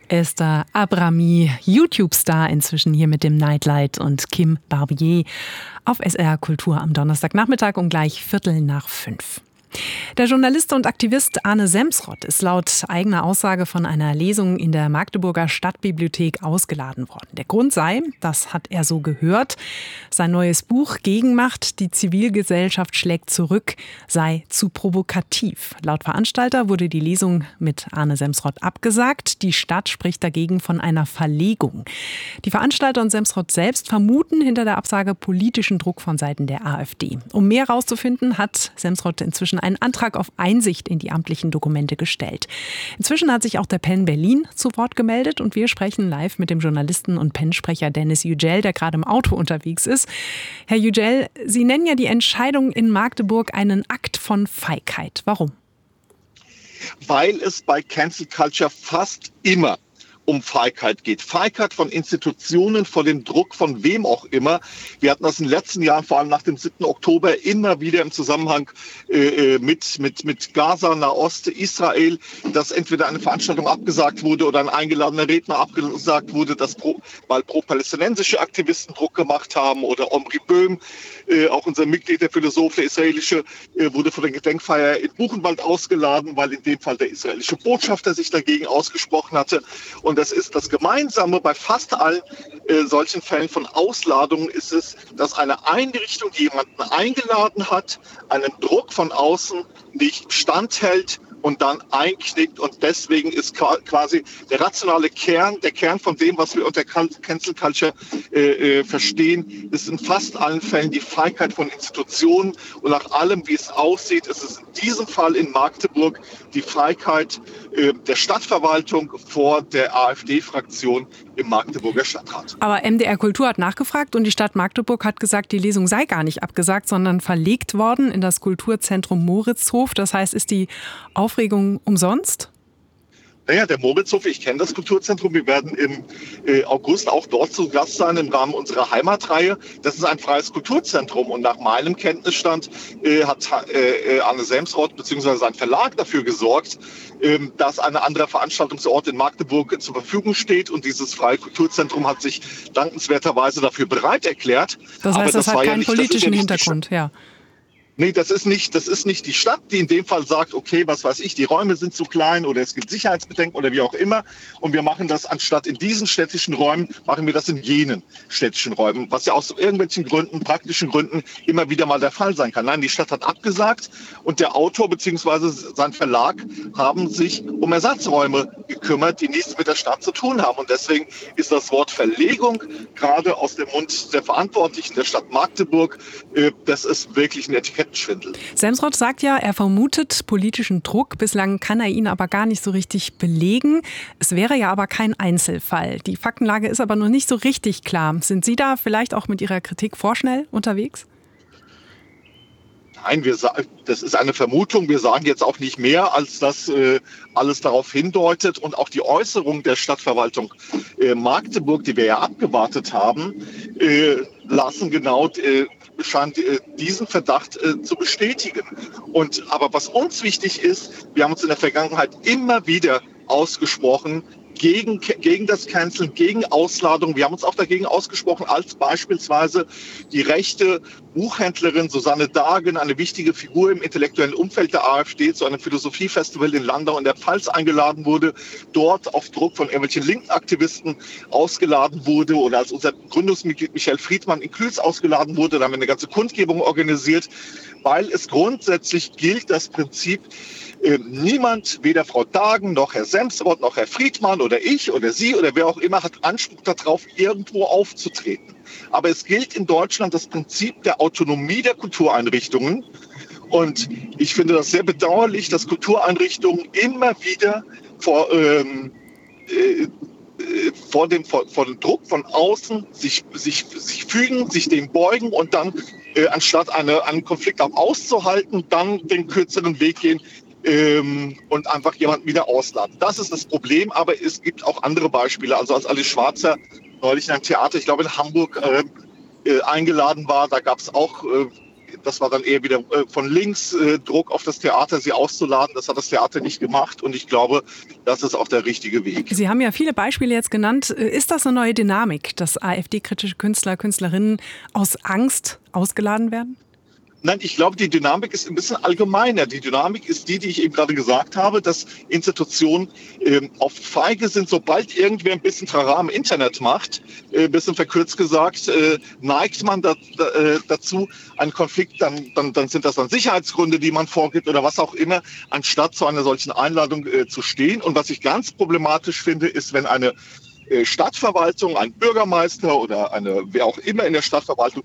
Esther Abrami, YouTube-Star inzwischen hier mit dem Nightlight, und Kim Barbier auf SR Kultur am Donnerstagnachmittag um gleich 4:45. Der Journalist und Aktivist Arne Semsrott ist laut eigener Aussage von einer Lesung in der Magdeburger Stadtbibliothek ausgeladen worden. Der Grund sei, das hat er so gehört, sein neues Buch Gegenmacht, die Zivilgesellschaft schlägt zurück, sei zu provokativ. Laut Veranstalter wurde die Lesung mit Arne Semsrott abgesagt. Die Stadt spricht dagegen von einer Verlegung. Die Veranstalter und Semsrott selbst vermuten hinter der Absage politischen Druck von Seiten der AfD. Um mehr herauszufinden, hat Semsrott inzwischen einen Antrag auf Einsicht in die amtlichen Dokumente gestellt. Inzwischen hat sich auch der PEN Berlin zu Wort gemeldet und wir sprechen live mit dem Journalisten und PEN-Sprecher Dennis Yücel, der gerade im Auto unterwegs ist. Herr Yücel, Sie nennen ja die Entscheidung in Magdeburg einen Akt von Feigheit. Warum? Weil es bei Cancel Culture fast immer um Feigheit geht. Feigheit von Institutionen, vor dem Druck von wem auch immer. Wir hatten das in den letzten Jahren, vor allem nach dem 7. Oktober, immer wieder im Zusammenhang mit Gaza, Nahost, Israel, dass entweder eine Veranstaltung abgesagt wurde oder ein eingeladener Redner abgesagt wurde, weil pro-palästinensische Aktivisten Druck gemacht haben, oder Omri Böhm, auch unser Mitglied, der Philosoph, der israelische, wurde von der Gedenkfeier in Buchenwald ausgeladen, weil in dem Fall der israelische Botschafter sich dagegen ausgesprochen hatte. Und das ist das Gemeinsame bei fast allen solchen Fällen von Ausladungen, ist es, dass eine Einrichtung, die jemanden eingeladen hat, einem Druck von außen nicht standhält und dann einknickt. Und deswegen ist quasi der rationale Kern, der Kern von dem, was wir unter Cancel Culture verstehen, ist in fast allen Fällen die Feigheit von Institutionen. Und nach allem, wie es aussieht, ist es in diesem Fall in Magdeburg die Feigheit der Stadtverwaltung vor der AfD-Fraktion im Magdeburger Stadtrat. Aber MDR Kultur hat nachgefragt und die Stadt Magdeburg hat gesagt, die Lesung sei gar nicht abgesagt, sondern verlegt worden in das Kulturzentrum Moritzhof. Das heißt, ist die Aufregung umsonst? Naja, der Moritzhof, ich kenne das Kulturzentrum. Wir werden im August auch dort zu Gast sein im Rahmen unserer Heimatreihe. Das ist ein freies Kulturzentrum und nach meinem Kenntnisstand hat Arne Semsrott bzw. sein Verlag dafür gesorgt, dass ein anderer Veranstaltungsort in Magdeburg zur Verfügung steht, und dieses freie Kulturzentrum hat sich dankenswerterweise dafür bereit erklärt. Das heißt, das hat keinen politischen Hintergrund, ja. Nee, das ist nicht die Stadt, die in dem Fall sagt, okay, was weiß ich, die Räume sind zu klein oder es gibt Sicherheitsbedenken oder wie auch immer. Und wir machen das anstatt in diesen städtischen Räumen, machen wir das in jenen städtischen Räumen, was ja aus irgendwelchen Gründen, praktischen Gründen immer wieder mal der Fall sein kann. Nein, die Stadt hat abgesagt und der Autor bzw. sein Verlag haben sich um Ersatzräume gekümmert, die nichts mit der Stadt zu tun haben. Und deswegen ist das Wort Verlegung gerade aus dem Mund der Verantwortlichen der Stadt Magdeburg, das ist wirklich ein Etikettenschwindel. Semsrott sagt ja, er vermutet politischen Druck. Bislang kann er ihn aber gar nicht so richtig belegen. Es wäre ja aber kein Einzelfall. Die Faktenlage ist aber noch nicht so richtig klar. Sind Sie da vielleicht auch mit Ihrer Kritik vorschnell unterwegs? Nein, das ist eine Vermutung. Wir sagen jetzt auch nicht mehr, als dass alles darauf hindeutet. Und auch die Äußerung der Stadtverwaltung Magdeburg, die wir ja abgewartet haben, lassen genau scheint diesen Verdacht zu bestätigen. Aber was uns wichtig ist, wir haben uns in der Vergangenheit immer wieder ausgesprochen gegen das Canceln, gegen Ausladung. Wir haben uns auch dagegen ausgesprochen, als beispielsweise die rechte Buchhändlerin Susanne Dagen, eine wichtige Figur im intellektuellen Umfeld der AfD, zu einem Philosophiefestival in Landau in der Pfalz eingeladen wurde, dort auf Druck von irgendwelchen linken Aktivisten ausgeladen wurde, oder als unser Gründungsmitglied Michael Friedmann in Klütz ausgeladen wurde. Da haben wir eine ganze Kundgebung organisiert, weil es grundsätzlich gilt das Prinzip, niemand, weder Frau Dagen noch Herr Semsrott noch Herr Friedmann oder ich oder Sie oder wer auch immer, hat Anspruch darauf, irgendwo aufzutreten. Aber es gilt in Deutschland das Prinzip der Autonomie der Kultureinrichtungen. Und ich finde das sehr bedauerlich, dass Kultureinrichtungen immer wieder vor dem Druck von außen sich fügen, sich dem beugen und dann anstatt einen Konflikt auch auszuhalten, dann den kürzeren Weg gehen und einfach jemanden wieder ausladen. Das ist das Problem, aber es gibt auch andere Beispiele. Also als Alice Schwarzer neulich in einem Theater, ich glaube in Hamburg, eingeladen war, da gab es auch Das war dann eher wieder von links Druck auf das Theater, sie auszuladen. Das hat das Theater nicht gemacht und ich glaube, das ist auch der richtige Weg. Sie haben ja viele Beispiele jetzt genannt. Ist das eine neue Dynamik, dass AfD-kritische Künstler, Künstlerinnen aus Angst ausgeladen werden? Nein, ich glaube, die Dynamik ist ein bisschen allgemeiner. Die Dynamik ist die ich eben gerade gesagt habe, dass Institutionen oft feige sind, sobald irgendwer ein bisschen Trara im Internet macht, ein bisschen verkürzt gesagt, neigt man dazu, einen Konflikt, dann sind das dann Sicherheitsgründe, die man vorgibt oder was auch immer, anstatt zu einer solchen Einladung zu stehen. Und was ich ganz problematisch finde, ist, wenn eine Stadtverwaltung, ein Bürgermeister oder wer auch immer in der Stadtverwaltung